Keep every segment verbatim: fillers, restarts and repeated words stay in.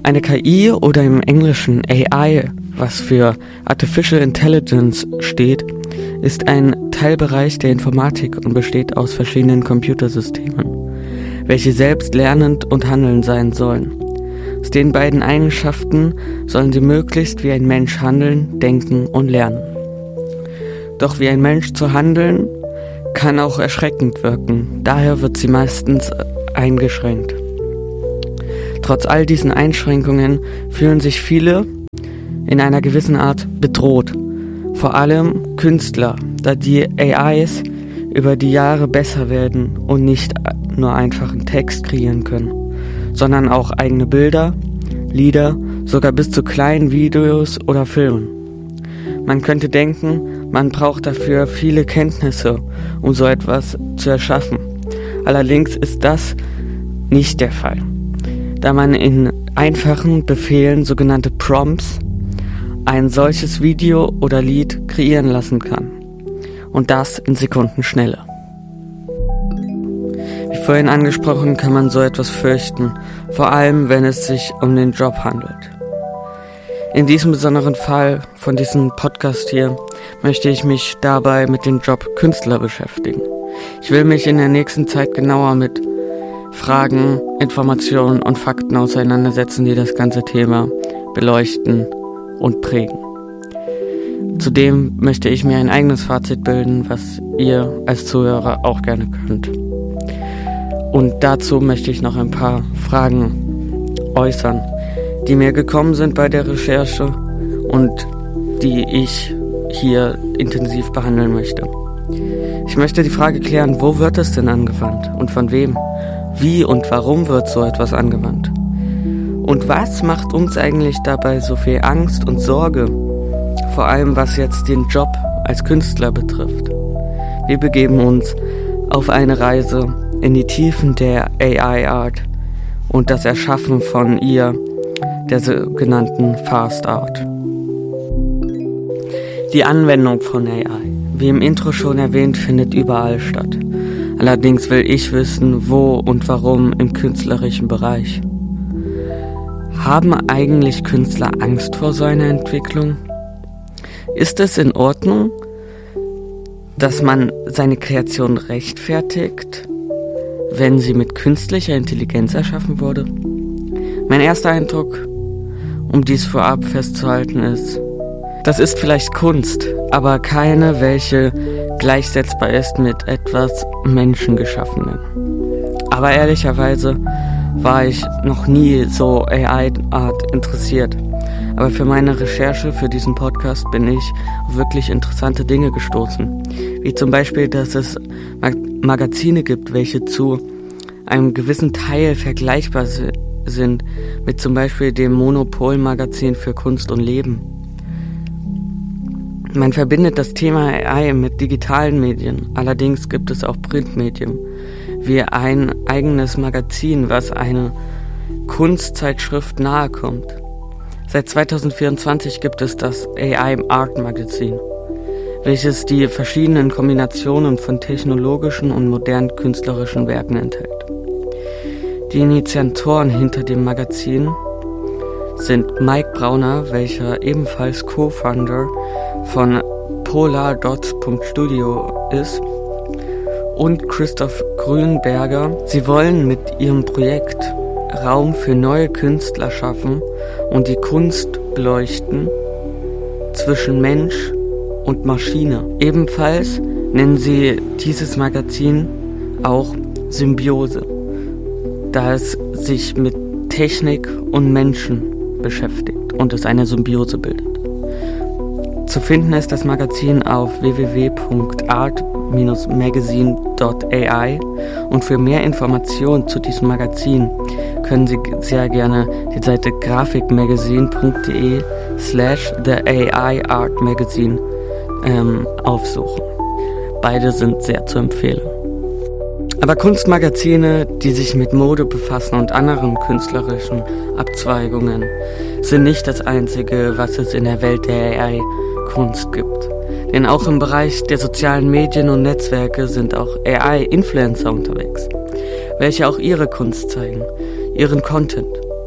Eine K I oder im Englischen A I, was für Artificial Intelligence steht, ist ein Teilbereich der Informatik und besteht aus verschiedenen Computersystemen, welche selbst lernend und handelnd sein sollen. Aus den beiden Eigenschaften sollen sie möglichst wie ein Mensch handeln, denken und lernen. Doch wie ein Mensch zu handeln, kann auch erschreckend wirken, daher wird sie meistens eingeschränkt. Trotz all diesen Einschränkungen fühlen sich viele in einer gewissen Art bedroht, vor allem Künstler, da die A Is über die Jahre besser werden und nicht nur einfachen Text kreieren können, sondern auch eigene Bilder, Lieder, sogar bis zu kleinen Videos oder Filmen. Man könnte denken, man braucht dafür viele Kenntnisse, um so etwas zu erschaffen. Allerdings ist das nicht der Fall, da man in einfachen Befehlen, sogenannte Prompts, ein solches Video oder Lied kreieren lassen kann. Und das in Sekundenschnelle. Wie vorhin angesprochen, kann man so etwas fürchten, vor allem wenn es sich um den Job handelt. In diesem besonderen Fall von diesem Podcast hier möchte ich mich dabei mit dem Job Künstler beschäftigen. Ich will mich in der nächsten Zeit genauer mit Fragen, Informationen und Fakten auseinandersetzen, die das ganze Thema beleuchten und prägen. Zudem möchte ich mir ein eigenes Fazit bilden, was ihr als Zuhörer auch gerne könnt. Und dazu möchte ich noch ein paar Fragen äußern, die mir gekommen sind bei der Recherche und die ich hier intensiv behandeln möchte. Ich möchte die Frage klären, wo wird es denn angewandt und von wem? Wie und warum wird so etwas angewandt? Und was macht uns eigentlich dabei so viel Angst und Sorge? Vor allem was jetzt den Job als Künstler betrifft. Wir begeben uns auf eine Reise in die Tiefen der A I-Art und das Erschaffen von ihr, der sogenannten Fast Art. Die Anwendung von A I, wie im Intro schon erwähnt, findet überall statt. Allerdings will ich wissen, wo und warum im künstlerischen Bereich. Haben eigentlich Künstler Angst vor so einer Entwicklung? Ist es in Ordnung, dass man seine Kreation rechtfertigt, wenn sie mit künstlicher Intelligenz erschaffen wurde? Mein erster Eindruck, um dies vorab festzuhalten, ist, das ist vielleicht Kunst, aber keine, welche gleichsetzbar ist mit etwas Menschengeschaffenen. Aber ehrlicherweise war ich noch nie so A I-Art interessiert. Aber für meine Recherche für diesen Podcast bin ich auf wirklich interessante Dinge gestoßen. Wie zum Beispiel, dass es Mag- Magazine gibt, welche zu einem gewissen Teil vergleichbar si- sind mit zum Beispiel dem Monopol-Magazin für Kunst und Leben. Man verbindet das Thema A I mit digitalen Medien, allerdings gibt es auch Printmedien, wie ein eigenes Magazin, was eine Kunstzeitschrift nahe kommt. Seit zweitausendvierundzwanzig gibt es das A I Art Magazin, welches die verschiedenen Kombinationen von technologischen und modernen künstlerischen Werken enthält. Die Initiatoren hinter dem Magazin sind Mike Brauner, welcher ebenfalls Co-Founder von polardots.studio ist, und Christoph Grünberger. Sie wollen mit ihrem Projekt Raum für neue Künstler schaffen und die Kunst beleuchten zwischen Mensch und Maschine. Ebenfalls nennen sie dieses Magazin auch Symbiose, da es sich mit Technik und Menschen beschäftigt und es eine Symbiose bildet. Zu finden ist das Magazin auf w w w punkt art dash magazine punkt a i und für mehr Informationen zu diesem Magazin können Sie sehr gerne die Seite graphicmagazine punkt de slash the A I Art Magazine ähm, aufsuchen. Beide sind sehr zu empfehlen. Aber Kunstmagazine, die sich mit Mode befassen und anderen künstlerischen Abzweigungen, sind nicht das Einzige, was es in der Welt der A I-Kunst gibt. Denn auch im Bereich der sozialen Medien und Netzwerke sind auch A I-Influencer unterwegs, welche auch ihre Kunst zeigen, ihren Content.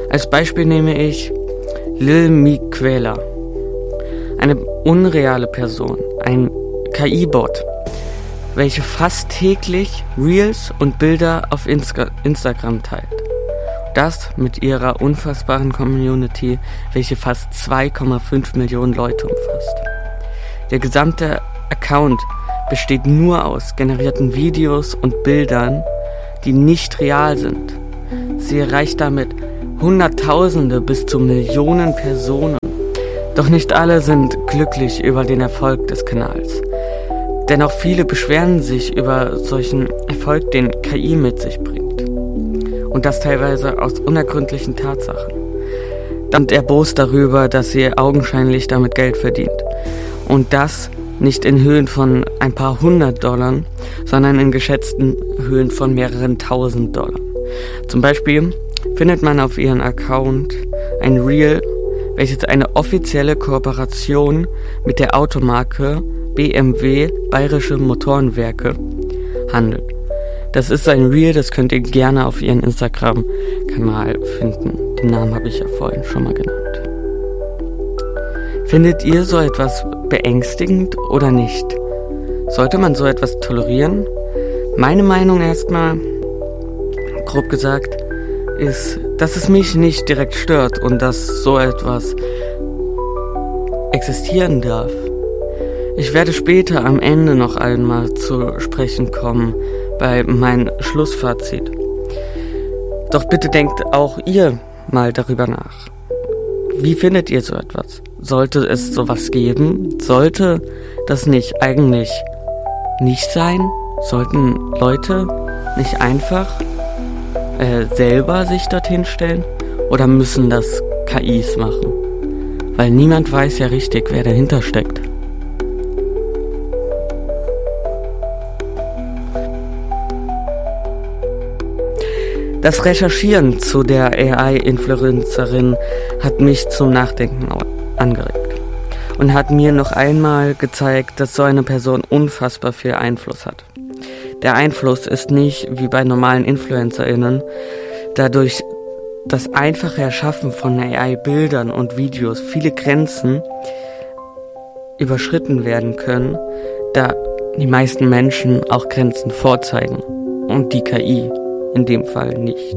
Als Beispiel nehme ich Lil Miquela, eine unreale Person, ein K I-Bot, welche fast täglich Reels und Bilder auf Insta- Instagram teilt. Das mit ihrer unfassbaren Community, welche fast zwei Komma fünf Millionen Leute umfasst. Der gesamte Account besteht nur aus generierten Videos und Bildern, die nicht real sind. Sie erreicht damit Hunderttausende bis zu Millionen Personen. Doch nicht alle sind glücklich über den Erfolg des Kanals. Denn auch viele beschweren sich über solchen Erfolg, den K I mit sich bringt. Und das teilweise aus unergründlichen Tatsachen. Dann erbost darüber, dass sie augenscheinlich damit Geld verdient. Und das nicht in Höhen von ein paar hundert Dollar, sondern in geschätzten Höhen von mehreren tausend Dollar. Zum Beispiel findet man auf ihrem Account ein Reel, welches eine offizielle Kooperation mit der Automarke B M W Bayerische Motorenwerke handelt. Das ist ein Reel, das könnt ihr gerne auf ihren Instagram-Kanal finden. Den Namen habe ich ja vorhin schon mal genannt. Findet ihr so etwas beängstigend oder nicht? Sollte man so etwas tolerieren? Meine Meinung erstmal, grob gesagt, ist, dass es mich nicht direkt stört und dass so etwas existieren darf. Ich werde später am Ende noch einmal zu sprechen kommen bei meinem Schlussfazit. Doch bitte denkt auch ihr mal darüber nach. Wie findet ihr so etwas? Sollte es sowas geben? Sollte das nicht eigentlich nicht sein? Sollten Leute nicht einfach äh, selber sich dorthin stellen? Oder müssen das K Is machen? Weil niemand weiß ja richtig, wer dahinter steckt. Das Recherchieren zu der A I-Influencerin hat mich zum Nachdenken angeregt und hat mir noch einmal gezeigt, dass so eine Person unfassbar viel Einfluss hat. Der Einfluss ist nicht wie bei normalen InfluencerInnen, dadurch das einfache Erschaffen von A I-Bildern und Videos viele Grenzen überschritten werden können, da die meisten Menschen auch Grenzen vorzeigen und die K I in dem Fall nicht.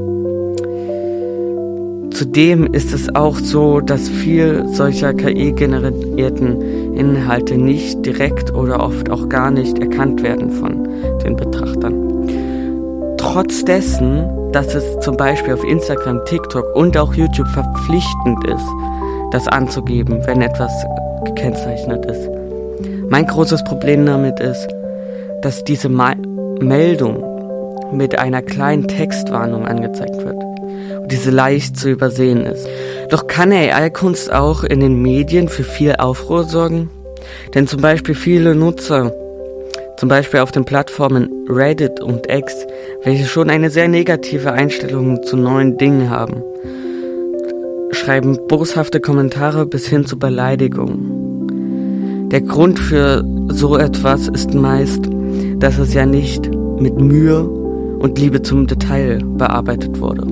Zudem ist es auch so, dass viel solcher K I-generierten Inhalte nicht direkt oder oft auch gar nicht erkannt werden von den Betrachtern. Trotz dessen, dass es zum Beispiel auf Instagram, TikTok und auch YouTube verpflichtend ist, das anzugeben, wenn etwas gekennzeichnet ist. Mein großes Problem damit ist, dass diese Ma- Meldung mit einer kleinen Textwarnung angezeigt wird und diese leicht zu übersehen ist. Doch kann A I-Kunst auch in den Medien für viel Aufruhr sorgen? Denn zum Beispiel viele Nutzer, zum Beispiel auf den Plattformen Reddit und X, welche schon eine sehr negative Einstellung zu neuen Dingen haben, schreiben boshafte Kommentare bis hin zu Beleidigungen. Der Grund für so etwas ist meist, dass es ja nicht mit Mühe und Liebe zum Detail bearbeitet wurde.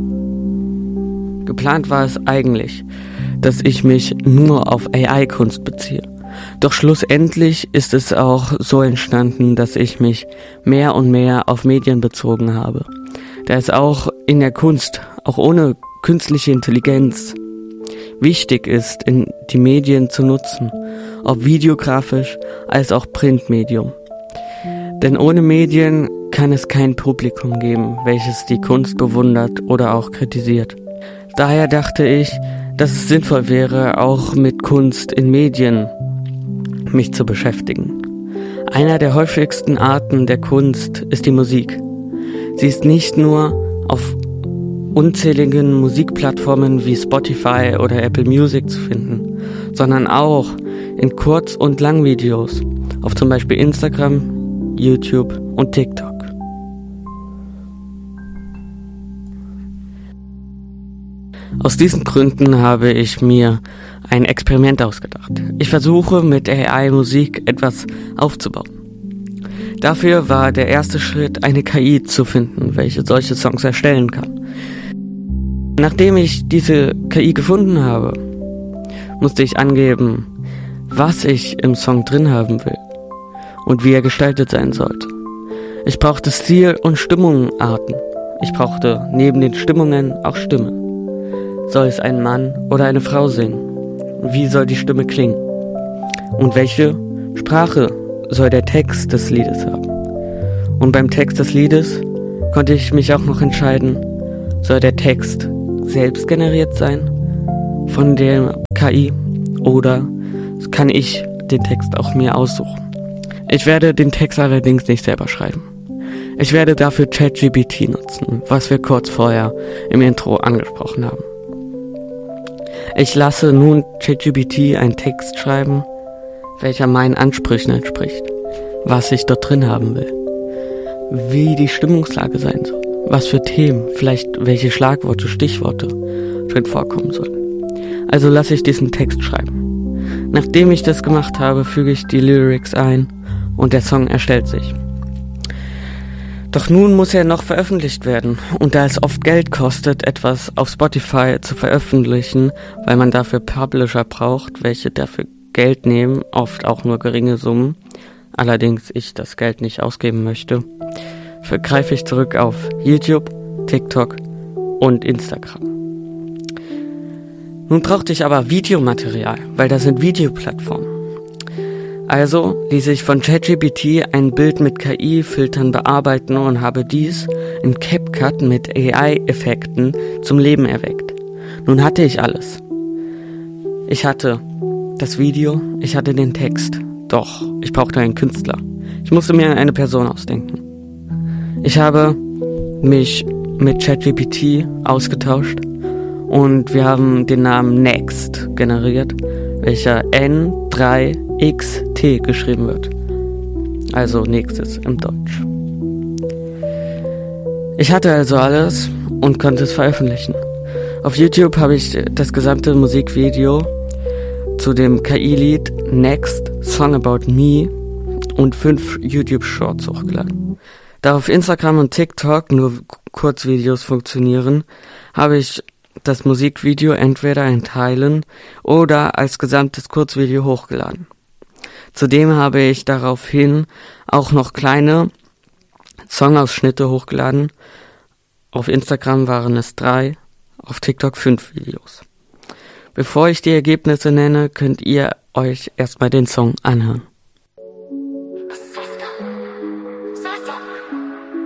Geplant war es eigentlich, dass ich mich nur auf A I-Kunst beziehe. Doch schlussendlich ist es auch so entstanden, dass ich mich mehr und mehr auf Medien bezogen habe. Da es auch in der Kunst, auch ohne künstliche Intelligenz, wichtig ist, in die Medien zu nutzen, ob videografisch als auch Printmedium. Denn ohne Medien kann es kein Publikum geben, welches die Kunst bewundert oder auch kritisiert. Daher dachte ich, dass es sinnvoll wäre, auch mit Kunst in Medien mich zu beschäftigen. Einer der häufigsten Arten der Kunst ist die Musik. Sie ist nicht nur auf unzähligen Musikplattformen wie Spotify oder Apple Music zu finden, sondern auch in Kurz- und Langvideos auf zum Beispiel Instagram, YouTube und TikTok. Aus diesen Gründen habe ich mir ein Experiment ausgedacht. Ich versuche mit A I Musik etwas aufzubauen. Dafür war der erste Schritt, eine K I zu finden, welche solche Songs erstellen kann. Nachdem ich diese K I gefunden habe, musste ich angeben, was ich im Song drin haben will und wie er gestaltet sein sollte. Ich brauchte Stil- und Stimmungsarten. Ich brauchte neben den Stimmungen auch Stimme. Soll es ein Mann oder eine Frau singen? Wie soll die Stimme klingen? Und welche Sprache soll der Text des Liedes haben? Und beim Text des Liedes konnte ich mich auch noch entscheiden, soll der Text selbst generiert sein von der K I oder kann ich den Text auch mir aussuchen? Ich werde den Text allerdings nicht selber schreiben. Ich werde dafür ChatGPT nutzen, was wir kurz vorher im Intro angesprochen haben. Ich lasse nun ChatGPT einen Text schreiben, welcher meinen Ansprüchen entspricht, was ich dort drin haben will, wie die Stimmungslage sein soll, was für Themen, vielleicht welche Schlagworte, Stichworte drin vorkommen sollen. Also lasse ich diesen Text schreiben. Nachdem ich das gemacht habe, füge ich die Lyrics ein und der Song erstellt sich. Doch nun muss er noch veröffentlicht werden und da es oft Geld kostet, etwas auf Spotify zu veröffentlichen, weil man dafür Publisher braucht, welche dafür Geld nehmen, oft auch nur geringe Summen, allerdings ich das Geld nicht ausgeben möchte, greife ich zurück auf YouTube, TikTok und Instagram. Nun brauchte ich aber Videomaterial, weil das sind Videoplattformen. Also ließ ich von ChatGPT ein Bild mit K I-Filtern bearbeiten und habe dies in CapCut mit A I-Effekten zum Leben erweckt. Nun hatte ich alles. Ich hatte das Video, ich hatte den Text, doch ich brauchte einen Künstler. Ich musste mir eine Person ausdenken. Ich habe mich mit ChatGPT ausgetauscht und wir haben den Namen Next generiert, welcher N drei X T geschrieben wird. Also nächstes im Deutsch. Ich hatte also alles und konnte es veröffentlichen. Auf YouTube habe ich das gesamte Musikvideo zu dem K I-Lied Next Song About Me und fünf YouTube-Shorts hochgeladen. Da auf Instagram und TikTok nur Kurzvideos funktionieren, habe ich das Musikvideo entweder in Teilen oder als gesamtes Kurzvideo hochgeladen. Zudem habe ich daraufhin auch noch kleine Songausschnitte hochgeladen. Auf Instagram waren es drei, auf TikTok fünf Videos. Bevor ich die Ergebnisse nenne, könnt ihr euch erstmal den Song anhören.